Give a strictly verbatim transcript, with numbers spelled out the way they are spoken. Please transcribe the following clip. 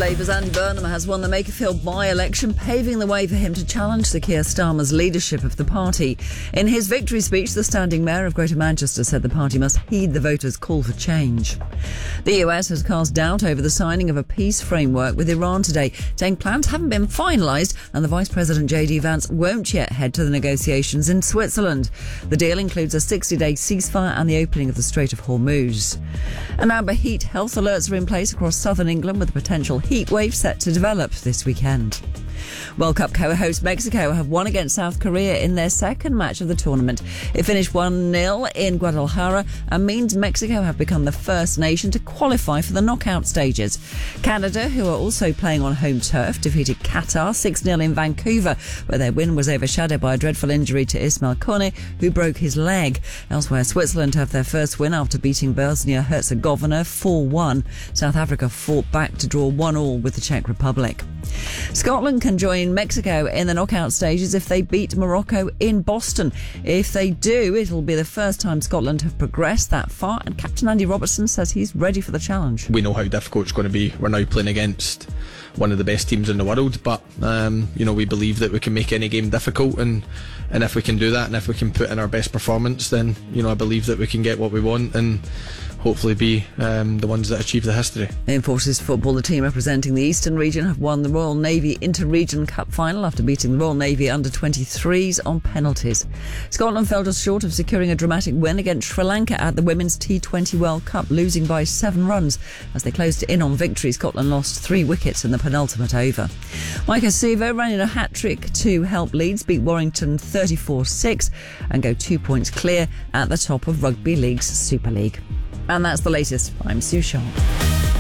Labour's Andy Burnham has won the Makerfield by-election, paving the way for him to challenge Sir Keir Starmer's leadership of the party. In his victory speech, the standing mayor of Greater Manchester said the party must heed the voters' call for change. The U S has cast doubt over the signing of a peace framework with Iran today, saying plans haven't been finalised and the Vice President J D Vance won't yet head to the negotiations in Switzerland. The deal includes a sixty-day ceasefire and the opening of the Strait of Hormuz. And amber heat health alerts are in place across southern England, with a potential heat wave set to develop this weekend. World Cup co-host Mexico have won against South Korea in their second match of the tournament. It finished one nil in Guadalajara and means Mexico have become the first nation to qualify for the knockout stages. Canada, who are also playing on home turf, defeated Qatar six nil in Vancouver, where their win was overshadowed by a dreadful injury to Ismail Kone, who broke his leg. Elsewhere, Switzerland have their first win after beating Bosnia-Herzegovina four one. South Africa fought back to draw one all with the Czech Republic. Scotland can join Mexico in the knockout stages if they beat Morocco in Boston. If they do, it'll be the first time Scotland have progressed that far, and Captain Andy Robertson says he's ready for the challenge. We know how difficult it's going to be. We're now playing against one of the best teams in the world, but um, you know, we believe that we can make any game difficult, and and if we can do that, and if we can put in our best performance, then you know, I believe that we can get what we want and hopefully be um, the ones that achieve the history. In Forces football, the team representing the Eastern region have won the Royal Navy Inter-Region Cup final after beating the Royal Navy under twenty-threes on penalties. Scotland fell just short of securing a dramatic win against Sri Lanka at the Women's T twenty World Cup, losing by seven runs. As they closed in on victory, Scotland lost three wickets in the penultimate over. Micah Sevo ran in a hat-trick to help Leeds beat Warrington thirty-four six and go two points clear at the top of Rugby League's Super League. And that's the latest. I'm Sue Sharp.